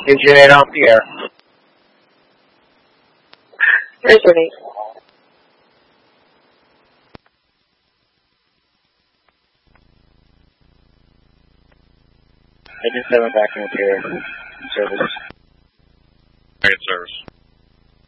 Engine 8 off the air. Engine 8. Engine 7 back in repair. Service. Back in service.